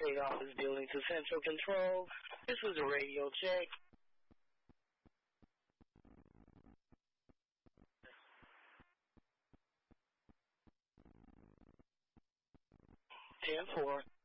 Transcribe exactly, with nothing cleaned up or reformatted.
State Office dealing to Central Control. This is a radio check. ten four.